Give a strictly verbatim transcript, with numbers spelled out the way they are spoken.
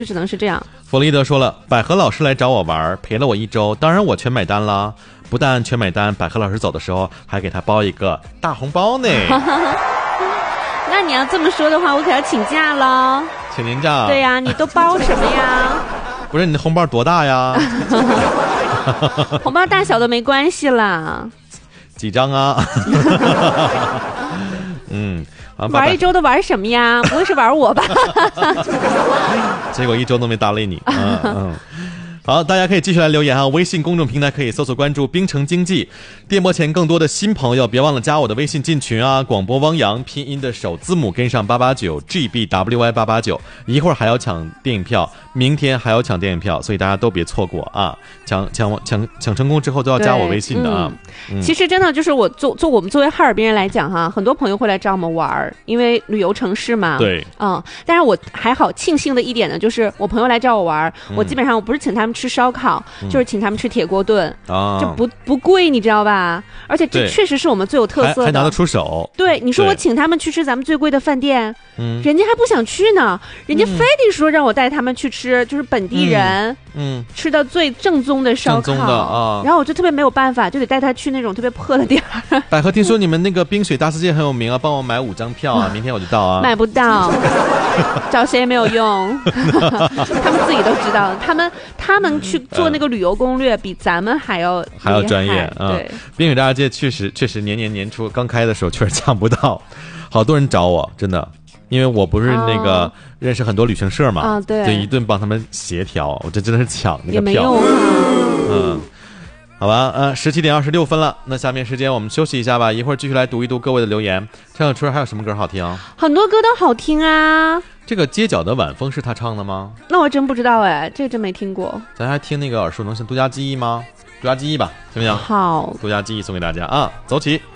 就只能是这样。 弗洛伊德说了，百合老师来找我玩，陪了我一周，当然我全买单了。不但全买单，百合老师走的时候还给他包一个大红包呢。 那你要这么说的话，我可要请假了。 请年假？ 对呀，你都包什么呀？ 不是你的红包多大呀？ 红包大小都没关系啦。 几张啊？嗯。 玩一周都玩什么呀？不会是玩我吧？ 结果一周都没搭理你。嗯嗯。好，大家可以继续来留言啊！微信公众平台可以搜索关注冰城经济。电波前更多的新朋友，别忘了加我的微信进群啊！广播汪洋拼音的首字母跟上八八九 G B W Y 八八九，一会儿还要抢电影票，明天还要抢电影票，所以大家都别错过啊！抢抢抢抢成功之后都要加我微信的啊！ 嗯嗯、其实真的就是我做做我们作为哈尔滨人来讲哈，很多朋友会来找我们玩，因为旅游城市嘛。 对， 嗯，但是我还好庆幸的一点呢，就是我朋友来找我玩，嗯、我基本上我不是请他们吃烧烤，嗯、就是请他们吃铁锅炖啊，这不不贵，你知道吧？而且这确实是我们最有特色的， 还, 还拿得出手。 对，你说我请他们去吃咱们最贵的饭店，嗯，人家还不想去呢，人家非得说让我带他们去吃，就是本地人，嗯，嗯吃到最正宗的烧烤， 正宗的啊。 然后我就特别没有办法，就得带他去那种特别破的店儿。 百合，听说你们那个冰水大世界很有名啊，帮我买五张票啊，明天我就到啊。 买不到，找谁也没有用，他们自己都知道，他们他们去做那个旅游攻略比咱们还要还要专业啊。 对， 冰水大世界确实确实年年年初刚开的时候确实抢不到，好多人找我，真的。因为我不是那个、哦、认识很多旅行社嘛， 啊对， 就一顿帮他们协调，我这真的是抢那个票， 也没用啊。 嗯，好吧，呃，十七点二十六分了，那下面时间我们休息一下吧，一会儿继续来读一读各位的留言。陈小春还有什么歌好听？ 很多歌都好听啊。 这个街角的晚风是他唱的吗？ 那我真不知道哎，这个真没听过。 咱还听那个耳熟能详独家记忆吗？独家记忆吧，行不行？ 好， 独家记忆送给大家啊，走起。